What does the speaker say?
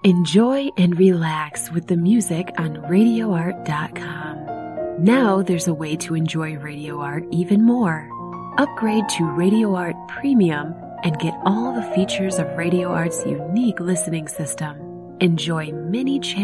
Enjoy and relax with the music on RadioArt.com. Now there's a way to enjoy Radio Art even more. Upgrade to Radio Art Premium and get all the features of Radio Art's unique listening system. Enjoy many channels